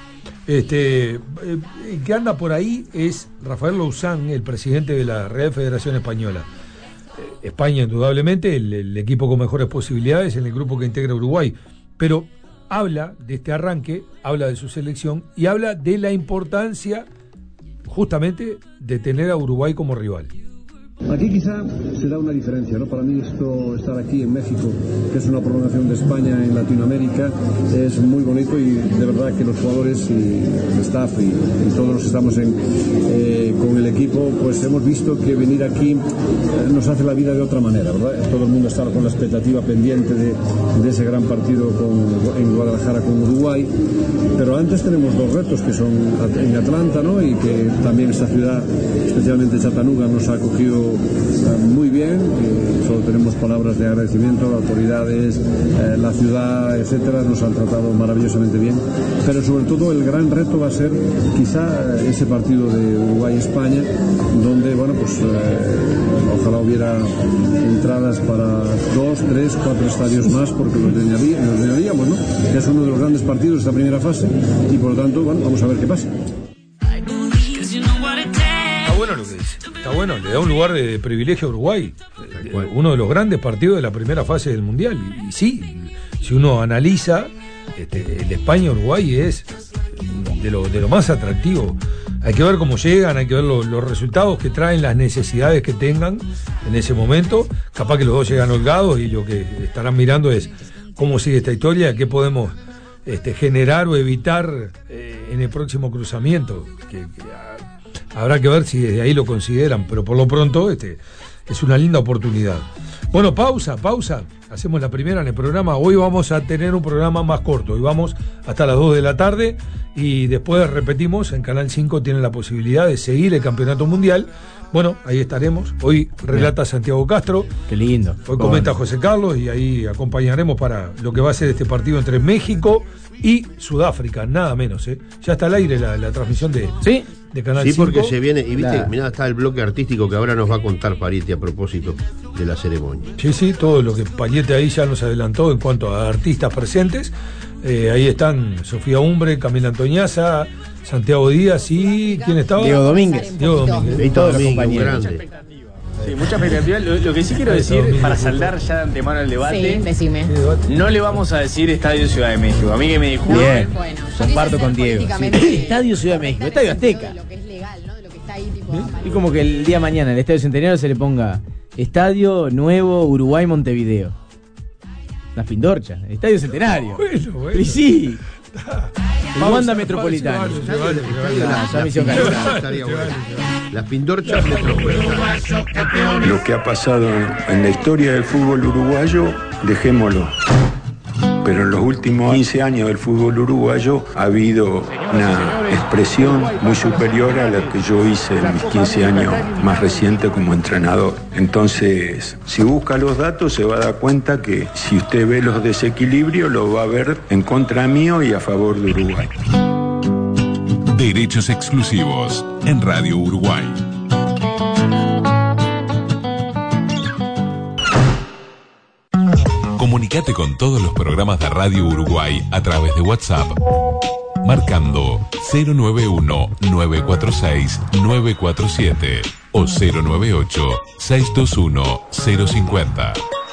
Este, eh, el que anda por ahí es Rafael Louzán, el presidente de la Real Federación Española. Eh, España, indudablemente, el, el equipo con mejores posibilidades en el grupo que integra Uruguay. Pero habla de este arranque, habla de su selección y habla de la importancia justamente de tener a Uruguay como rival. Aquí quizá se da una diferencia, ¿no? Para mí esto, estar aquí en México, que es una prolongación de España en Latinoamérica, es muy bonito y de verdad que los jugadores y el staff y, y todos los que estamos en, eh, con el equipo, pues hemos visto que venir aquí eh, nos hace la vida de otra manera, ¿verdad? Todo el mundo está con la expectativa pendiente de, de ese gran partido con, en Guadalajara con Uruguay, pero antes tenemos dos retos que son en Atlanta, ¿no? Y que también esta ciudad, especialmente Chattanooga, nos ha acogido muy bien, eh, solo tenemos palabras de agradecimiento, autoridades, eh, la ciudad, etcétera, nos han tratado maravillosamente bien, pero sobre todo el gran reto va a ser quizá ese partido de Uruguay-España, donde, bueno, pues eh, ojalá hubiera entradas para dos, tres, cuatro estadios más, porque los llenaríamos, ¿no? Que es uno de los grandes partidos de esta primera fase, y por lo tanto, bueno, vamos a ver qué pasa. Está bueno lo que dice. Está bueno, le da un lugar de, de privilegio a Uruguay. Eh, uno de los grandes partidos de la primera fase del Mundial. Y, y sí, si uno analiza, este, el España-Uruguay es de lo, de lo más atractivo. Hay que ver cómo llegan, hay que ver lo, los resultados que traen, las necesidades que tengan en ese momento. Capaz que los dos llegan holgados y lo que estarán mirando es cómo sigue esta historia, qué podemos este, generar o evitar eh, en el próximo cruzamiento. Que, que, habrá que ver si desde ahí lo consideran, pero por lo pronto este, es una linda oportunidad. Bueno, pausa, pausa. Hacemos la primera en el programa. Hoy vamos a tener un programa más corto. Hoy vamos hasta las dos de la tarde y después repetimos, en Canal cinco tienen la posibilidad de seguir el Campeonato Mundial. Bueno, ahí estaremos. Hoy relata Santiago Castro. Qué lindo. Hoy comenta José Carlos y ahí acompañaremos para lo que va a ser este partido entre México y Sudáfrica, nada menos. ¿eh? Ya está al aire la, la transmisión de, ¿Sí? de Canal sí, cinco. Sí, porque se viene, y viste, Claro. mirá, está el bloque artístico que ahora nos va a contar Parietti a propósito de la ceremonia. Sí, sí, todo lo que Payete ahí ya nos adelantó en cuanto a artistas presentes. Eh, ahí están Sofía Umbre, Camila Antoñaza, Santiago Díaz y ¿quién estaba? Diego Domínguez. Diego Domínguez. Veito todos los Domínguez, un compañeros. grande. Sí, mucha expectativa. Lo, lo que sí quiero decir, para saldar ya de antemano el debate, Sí, decime. ¿Qué debate? no le vamos a decir Estadio Ciudad de México. A mí que me disculpen. Bien. Bueno, yo Comparto quise con ser Diego. políticamente- Sí. Estadio Ciudad de México, Estadio Azteca. Lo que es legal, ¿no? De lo que está ahí, tipo, Y como que el día de mañana, el Estadio Centenario se le ponga Estadio Nuevo Uruguay Montevideo. Las Pindorchas, el Estadio Centenario. Bueno, bueno. Y sí. El Pausa, Wanda pausa, Metropolitano. se vale, se vale, se vale. Ah, ya me hicieron Las calentar. estaría bueno. Las Pindorchas Metropolitanas. Lo que ha pasado en la historia del fútbol uruguayo, dejémoslo. Pero en los últimos quince años del fútbol uruguayo ha habido una expresión muy superior a la que yo hice en mis quince años más recientes como entrenador. Entonces, si busca los datos se va a dar cuenta que si usted ve los desequilibrios, lo va a ver en contra mío y a favor de Uruguay. Derechos exclusivos en Radio Uruguay. Comunicate con todos los programas de Radio Uruguay a través de WhatsApp, marcando cero nueve uno, nueve cuatro seis, nueve cuatro siete o cero nueve ocho, seis dos uno, cero cinco cero.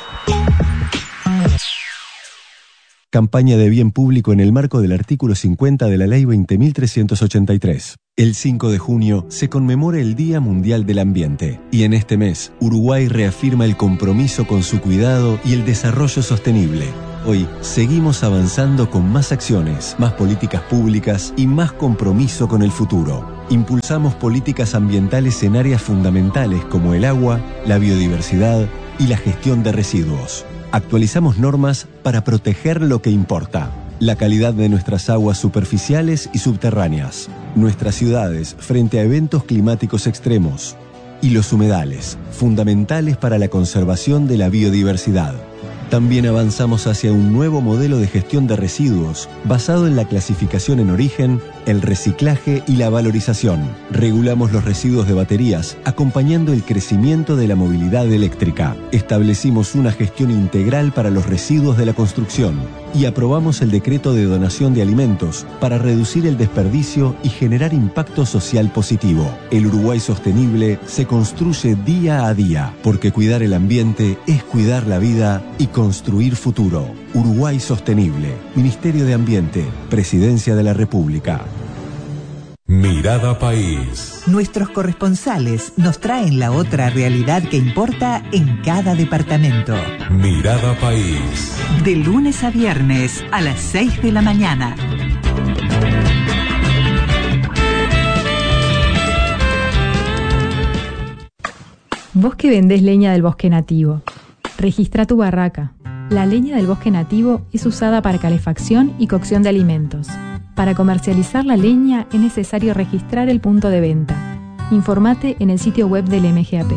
Campaña de bien público en el marco del artículo cincuenta de la Ley veinte mil trescientos ochenta y tres. El cinco de junio se conmemora el Día Mundial del Ambiente y en este mes Uruguay reafirma el compromiso con su cuidado y el desarrollo sostenible. Hoy seguimos avanzando con más acciones, más políticas públicas y más compromiso con el futuro. Impulsamos políticas ambientales en áreas fundamentales como el agua, la biodiversidad y la gestión de residuos. Actualizamos normas para proteger lo que importa. La calidad de nuestras aguas superficiales y subterráneas, nuestras ciudades frente a eventos climáticos extremos y los humedales, fundamentales para la conservación de la biodiversidad. También avanzamos hacia un nuevo modelo de gestión de residuos basado en la clasificación en origen, el reciclaje y la valorización. Regulamos los residuos de baterías, acompañando el crecimiento de la movilidad eléctrica. Establecimos una gestión integral para los residuos de la construcción y aprobamos el decreto de donación de alimentos para reducir el desperdicio y generar impacto social positivo. El Uruguay sostenible se construye día a día, porque cuidar el ambiente es cuidar la vida y construir futuro. Uruguay Sostenible, Ministerio de Ambiente, Presidencia de la República. Mirada País. Nuestros corresponsales nos traen la otra realidad que importa en cada departamento. Mirada País. De lunes a viernes a las seis de la mañana. Vos que vendés leña del bosque nativo, registra tu barraca. La leña del bosque nativo es usada para calefacción y cocción de alimentos. Para comercializar la leña es necesario registrar el punto de venta. Informate en el sitio web del M G A P.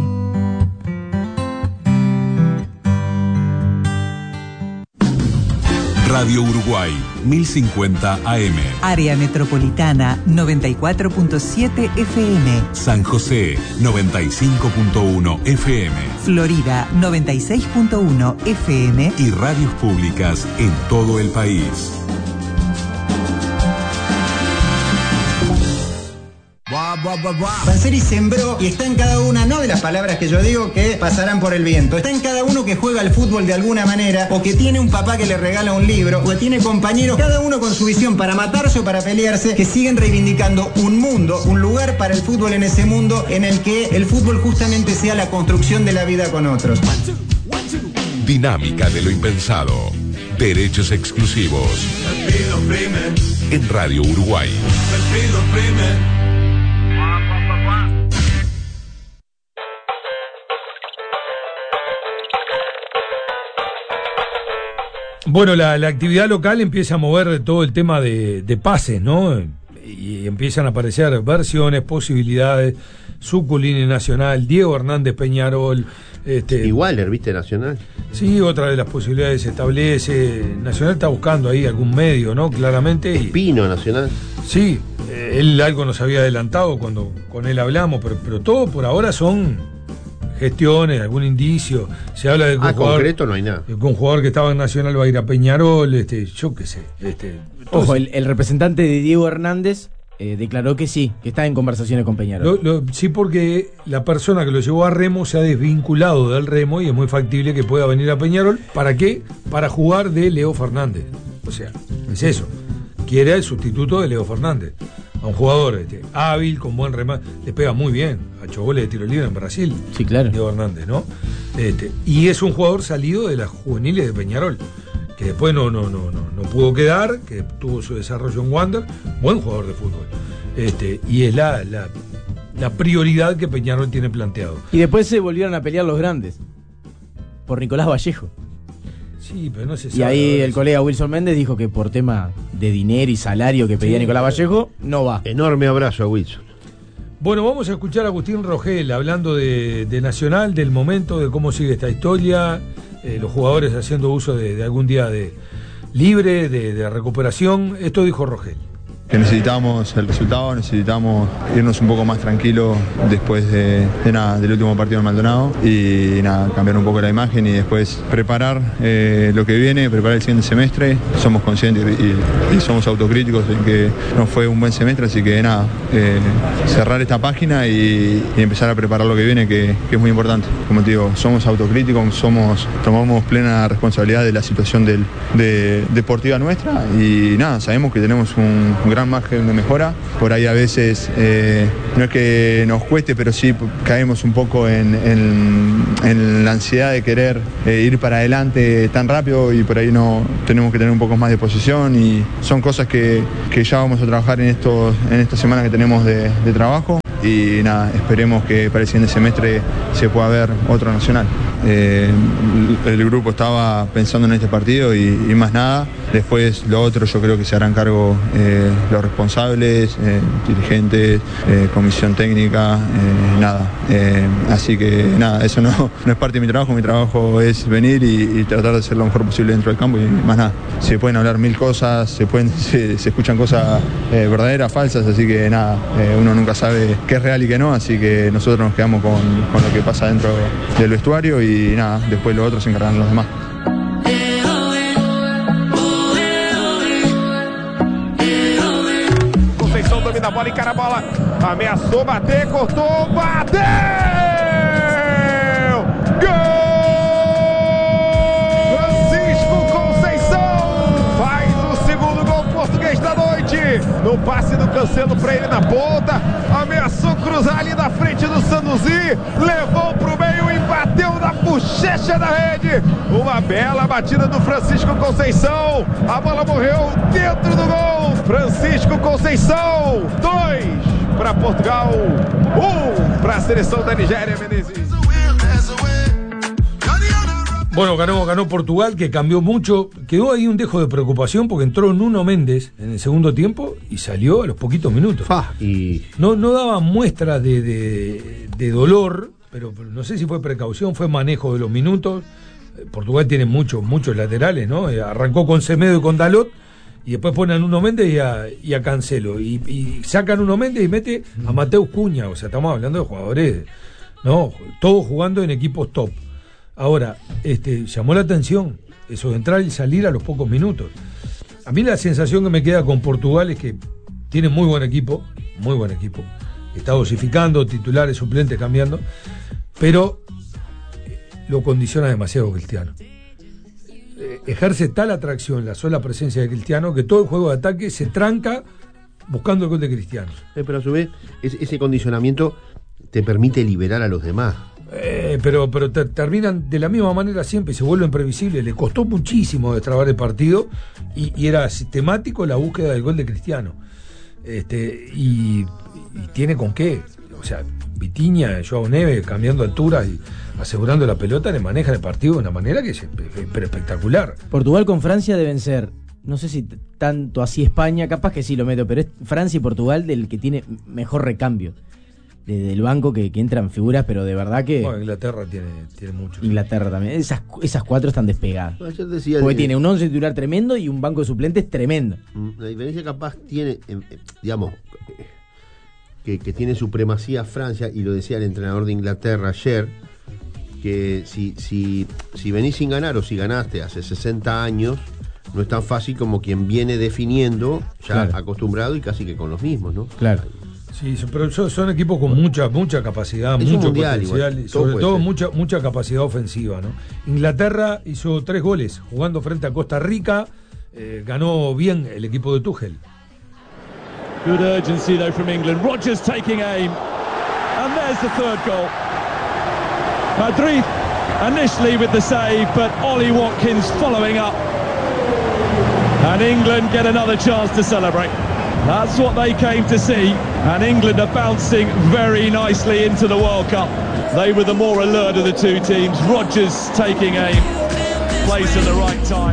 Radio Uruguay, mil cincuenta A M. Área Metropolitana, noventa y cuatro punto siete F M. San José, noventa y cinco punto uno F M. Florida, noventa y seis punto uno F M. Y radios públicas en todo el país. Panseri sembró y está en cada una, no de las palabras que yo digo que pasarán por el viento, está en cada uno que juega al fútbol de alguna manera, o que tiene un papá que le regala un libro, o que tiene compañeros, cada uno con su visión para matarse o para pelearse, que siguen reivindicando un mundo, un lugar para el fútbol en ese mundo en el que el fútbol justamente sea la construcción de la vida con otros. Dinámica de lo impensado. Derechos exclusivos. En Radio Uruguay. Bueno, la, la actividad local empieza a mover todo el tema de, de pases, ¿no? Y empiezan a aparecer versiones, posibilidades. Suculini Nacional, Diego Hernández Peñarol. Este, Igual, ¿viste? Nacional. Sí, otra de las posibilidades se establece. Nacional está buscando ahí algún medio, ¿no? Claramente. Y, Pino Nacional. Sí, eh, él algo nos había adelantado cuando con él hablamos, pero, pero todo por ahora son gestiones, algún indicio. Se habla de que ah, un jugador, concreto no hay nada. De que un jugador que estaba en Nacional va a ir a Peñarol, este, yo qué sé. Este, Ojo, el, el representante de Diego Hernández eh, declaró que sí, que está en conversaciones con Peñarol. Lo, lo, sí, porque la persona que lo llevó a Remo se ha desvinculado del Remo y es muy factible que pueda venir a Peñarol. ¿Para qué? Para jugar de Leo Fernández. O sea, es eso. Quiere el sustituto de Leo Fernández. A un jugador este, hábil, con buen remate, le pega muy bien. Ha hecho goles de tiro libre en Brasil. Sí, claro. Diego Hernández, ¿no? Este, y es un jugador salido de las juveniles de Peñarol, que después no, no, no, no, no pudo quedar, que tuvo su desarrollo en Wander. Buen jugador de fútbol. Este, y es la, la, la prioridad que Peñarol tiene planteado. Y después se volvieron a pelear los grandes. Por Nicolás Vallejo. Sí, pero no se sabe. Y ahí el colega Wilson Méndez dijo que por tema de dinero y salario que pedía sí, Nicolás Vallejo, no va. Enorme abrazo a Wilson. Bueno, vamos a escuchar a Agustín Rogel hablando de, de Nacional, del momento, de cómo sigue esta historia, eh, los jugadores haciendo uso de, de algún día de libre, de, de recuperación. Esto dijo Rogel. Que necesitamos el resultado, necesitamos irnos un poco más tranquilos después de, de nada, del último partido en Maldonado y nada, cambiar un poco la imagen y después preparar eh, lo que viene, preparar el siguiente semestre. Somos conscientes y, y somos autocríticos de que no fue un buen semestre, así que nada, eh, cerrar esta página y, y empezar a preparar lo que viene, que, que es muy importante. Como te digo, somos autocríticos, somos, tomamos plena responsabilidad de la situación del, de, deportiva nuestra y nada, sabemos que tenemos un, un gran margen de mejora. Por ahí a veces eh, no es que nos cueste, pero sí caemos un poco en, en, en la ansiedad de querer eh, ir para adelante tan rápido y por ahí no tenemos que tener un poco más de posición y son cosas que, que ya vamos a trabajar en, estos, en esta semana que tenemos de, de trabajo y nada, esperemos que para el siguiente semestre se pueda ver otro Nacional. Eh, el grupo estaba pensando en este partido y, y más nada. Después lo otro yo creo que se harán cargo eh, los responsables, eh, dirigentes, eh, comisión técnica, eh, nada. Eh, así que nada, eso no, no es parte de mi trabajo. Mi trabajo es venir y, y tratar de hacer lo mejor posible dentro del campo y más nada. Se pueden hablar mil cosas, se pueden se, se escuchan cosas eh, verdaderas, falsas, así que nada, eh, uno nunca sabe qué es real y qué no, así que nosotros nos quedamos con, con lo que pasa dentro del vestuario y nada, después los otros se encargarán los demás. Conceição domina a bola, encara a bola, ameaçou bater, cortou, bateu! Gol! Francisco Conceição faz o segundo gol português da noite. No passe do Cancelo para ele na ponta, ameaçou cruzar ali na frente do Sanusi, levou pro meio e bateu na bochecha da rede. Uma bela batida do Francisco Conceição. A bola morreu dentro do gol. Francisco Conceição, dois para Portugal, um para a seleção da Nigéria, Menezes. Bueno, ganó, ganó Portugal, que cambió mucho. Quedó ahí un dejo de preocupación porque entró Nuno Méndez en el segundo tiempo y salió a los poquitos minutos. Ah, y... No, no daba muestras de, de, de dolor, pero, pero no sé si fue precaución, fue manejo de los minutos. Portugal tiene muchos, muchos laterales, ¿no? Arrancó con Semedo y con Dalot y después ponen a Nuno Méndez y a, y a Cancelo. Y, y sacan a Nuno Méndez y mete a Mateus Cunha. O sea, estamos hablando de jugadores, ¿no? Todos jugando en equipos top. Ahora, este, llamó la atención eso de entrar y salir a los pocos minutos. A mí la sensación que me queda con Portugal es que tiene muy buen equipo, muy buen equipo. Está dosificando, titulares, suplentes, cambiando, pero lo condiciona demasiado Cristiano. Ejerce tal atracción la sola presencia de Cristiano que todo el juego de ataque se tranca buscando el gol de Cristiano. Eh, pero a su vez, ese, ese condicionamiento te permite liberar a los demás. Eh, pero pero te, terminan de la misma manera siempre, se vuelven previsibles. Le costó muchísimo destrabar el partido y, y era sistemático la búsqueda del gol de Cristiano. Este, y, y tiene con qué. O sea, Vitinha, Joao Neves, cambiando alturas y asegurando la pelota, le manejan el partido de una manera que es pero espectacular. Portugal con Francia deben ser, no sé si t- tanto así España, capaz que sí lo meto, pero es Francia y Portugal del que tiene mejor recambio. Desde el banco que, que entran figuras, pero de verdad que... Bueno, Inglaterra tiene, tiene mucho. Inglaterra también. Esas, esas cuatro están despegadas. Ayer decía Porque de- tiene un once titular tremendo y un banco de suplentes tremendo. La diferencia capaz tiene, eh, eh, digamos, eh, que, que tiene supremacía Francia, y lo decía el entrenador de Inglaterra ayer, que si, si, si venís sin ganar o si ganaste hace sesenta años, no es tan fácil como quien viene definiendo, ya Claro. acostumbrado y casi que con los mismos, ¿no? Claro. Sí, son- pero son, son equipos con mucha mucha capacidad, Es un mucho mundial potencial, igual, y todo sobre puede todo ser. mucha mucha capacidad ofensiva, ¿no? Inglaterra hizo tres goles jugando frente a Costa Rica, eh, ganó bien el equipo de Tuchel. Good urgency though from England. Rodgers taking aim. And there's the third goal. Madrid initially with the save, but Ollie Watkins following up. And England get another chance to celebrate. That's what they came to see. And England are bouncing very nicely into the World Cup. They were the more alert of the two teams. Rodgers taking aim. Place at the right time.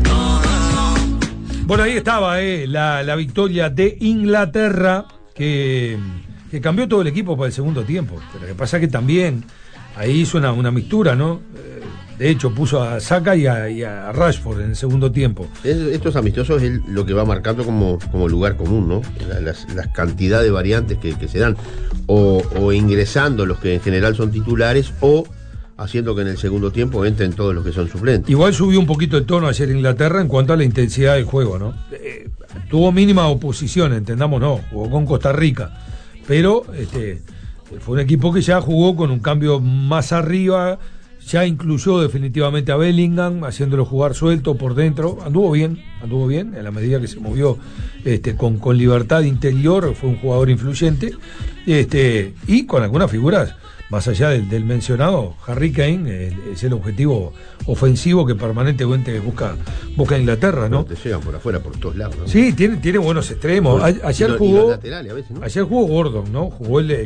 Bueno, ahí estaba eh, la, la victoria de Inglaterra, que, que cambió todo el equipo para el segundo tiempo. Pero lo que pasa es que también ahí hizo una, una mixtura, ¿no? Eh, De hecho, puso a Saka y a, y a Rashford en el segundo tiempo. Es- estos amistosos es lo que va marcando como, como lugar común, ¿no? La- Las, las cantidad de variantes que, que se dan. O, o ingresando los que en general son titulares, o haciendo que en el segundo tiempo entren todos los que son suplentes. Igual subió un poquito el tono ayer Inglaterra en cuanto a la intensidad del juego, ¿no? Eh, tuvo mínima oposición, entendamos, no, jugó con Costa Rica, pero este, fue un equipo que ya jugó con un cambio más arriba, ya incluyó definitivamente a Bellingham, haciéndolo jugar suelto por dentro, anduvo bien, anduvo bien, en la medida que se movió este, con, con libertad interior, fue un jugador influyente, este, y con algunas figuras. Más allá del, del mencionado, Harry Kane eh, es el objetivo ofensivo que permanentemente busca, busca Inglaterra, ¿no? Te llegan por afuera, por todos lados, ¿no? Sí, tiene, tiene buenos extremos. A- ayer Y lo- y jugó. los laterales a veces, ¿no? Ayer jugó Gordon, ¿no? Jugó el,